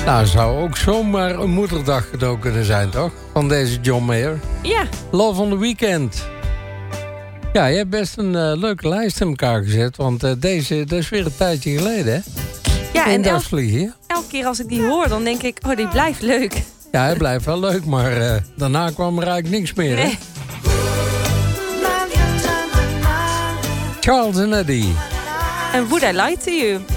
Nou, zou ook zomaar een moederdag cadeau kunnen zijn, toch? Van deze John Mayer. Ja. Love on the Weekend. Ja, je hebt best een leuke lijst in elkaar gezet. Want deze, dat is weer een tijdje geleden, hè? Ja, en elke keer als ik die hoor, dan denk ik, oh, die blijft leuk. Ja, hij blijft wel leuk, maar daarna kwam er eigenlijk niks meer, hè? Nee. Charles and Eddie. And Would I Lie to You?